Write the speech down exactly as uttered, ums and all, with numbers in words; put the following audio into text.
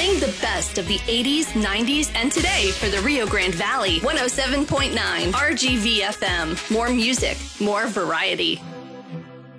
Playing the best of the eighties, nineties, and today for the Rio Grande Valley. one oh seven point nine R G V F M. More music, more variety.